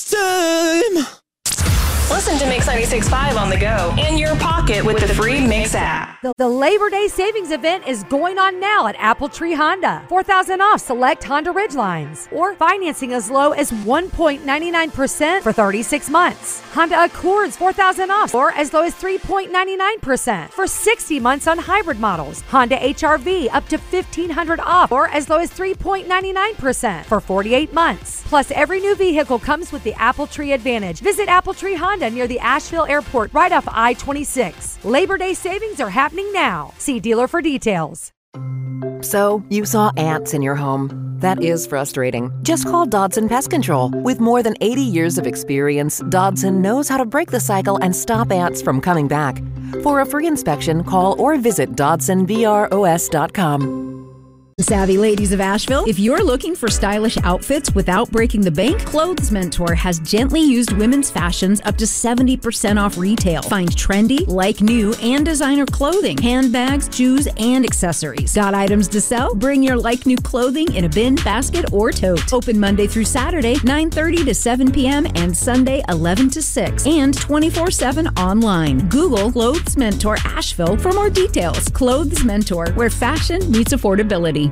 time. Listen to Mix 96.5 on the go in your pocket with the free Mix app. The Labor Day savings event is going on now at Apple Tree Honda. $4,000 off select Honda Ridgelines, or financing as low as 1.99% for 36 months. Honda Accords $4,000 off, or as low as 3.99% for 60 months on hybrid models. Honda HR-V up to $1,500 off, or as low as 3.99% for 48 months. Plus, every new vehicle comes with the Apple Tree Advantage. Visit Apple Tree Honda near the Asheville Airport, right off I-26. Labor Day savings are happening now. See dealer for details. So, you saw ants in your home. That is frustrating. Just call Dodson Pest Control. With more than 80 years of experience, Dodson knows how to break the cycle and stop ants from coming back. For a free inspection, call or visit DodsonBROS.com. Savvy ladies of Asheville, if you're looking for stylish outfits without breaking the bank, Clothes Mentor has gently used women's fashions up to 70% off retail. Find trendy, like new, and designer clothing, handbags, shoes, and accessories. Got items to sell? Bring your like new clothing in a bin, basket, or tote. Open Monday through Saturday, 9:30 to 7 p.m. and Sunday, 11 to 6. And 24/7 online. Google Clothes Mentor Asheville for more details. Clothes Mentor, where fashion meets affordability.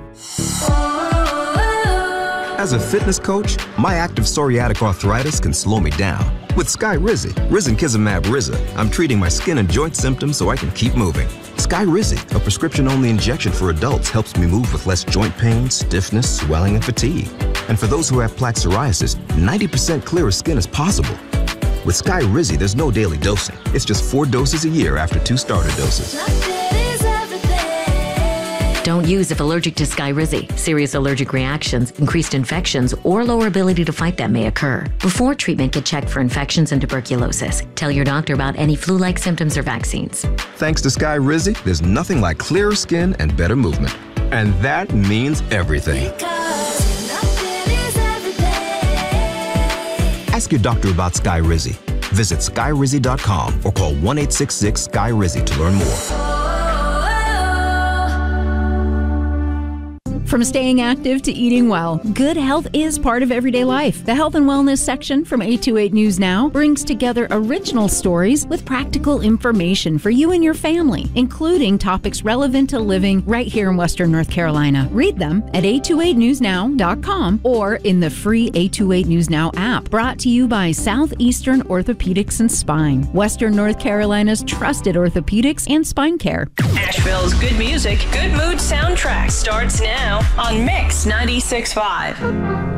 As a fitness coach, my active psoriatic arthritis can slow me down. With Skyrizi, Risankizumab Riza, I'm treating my skin and joint symptoms so I can keep moving. Skyrizi, a prescription-only injection for adults, helps me move with less joint pain, stiffness, swelling, and fatigue. And for those who have plaque psoriasis, 90% clearer skin is possible. With Skyrizi, there's no daily dosing. It's just 4 doses a year after 2 starter doses. Don't use if allergic to Skyrizi. Serious allergic reactions, increased infections, or lower ability to fight them may occur. Before treatment, get checked for infections and tuberculosis. Tell your doctor about any flu-like symptoms or vaccines. Thanks to Skyrizi, there's nothing like clearer skin and better movement. And that means everything. Ask your doctor about Skyrizi. Visit Skyrizi.com or call 1-866-SKY-RIZI to learn more. From staying active to eating well, good health is part of everyday life. The Health and Wellness section from 828 News Now brings together original stories with practical information for you and your family, including topics relevant to living right here in Western North Carolina. Read them at 828newsnow.com or in the free 828 News Now app, brought to you by Southeastern Orthopedics and Spine, Western North Carolina's trusted orthopedics and spine care. Asheville's good music, good mood soundtrack starts now on Mix 96.5.